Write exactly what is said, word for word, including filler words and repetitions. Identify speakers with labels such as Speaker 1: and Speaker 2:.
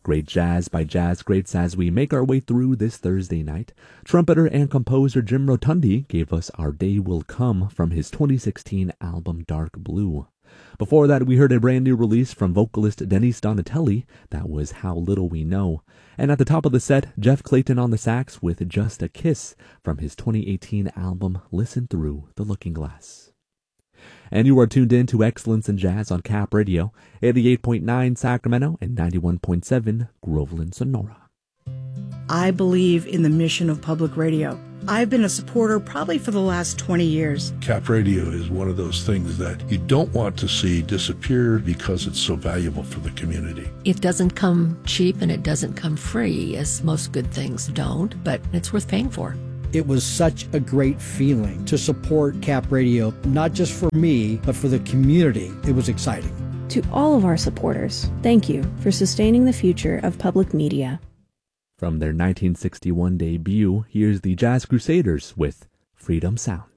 Speaker 1: Great jazz by jazz greats as we make our way through this Thursday night. Trumpeter and composer Jim Rotundi gave us Our Day Will Come from his twenty sixteen album Dark Blue. Before that, we heard a brand new release from vocalist Denise Donatelli. That was How Little We Know. And at the top of the set, Jeff Clayton on the sax with Just a Kiss from his twenty eighteen album Listen Through the Looking Glass. And you are tuned in to Excellence in Jazz on Cap Radio, eighty-eight point nine Sacramento and ninety-one point seven Groveland, Sonora.
Speaker 2: I believe in the mission of public radio. I've been a supporter probably for the last twenty years.
Speaker 3: Cap Radio is one of those things that you don't want to see disappear because it's so valuable for the community.
Speaker 4: It doesn't come cheap and it doesn't come free, as most good things don't, but it's worth paying for.
Speaker 5: It was such a great feeling to support Cap Radio, not just for me, but for the community. It was exciting.
Speaker 6: To all of our supporters, thank you for sustaining the future of public media.
Speaker 1: From their nineteen sixty-one debut, here's the Jazz Crusaders with Freedom Sound.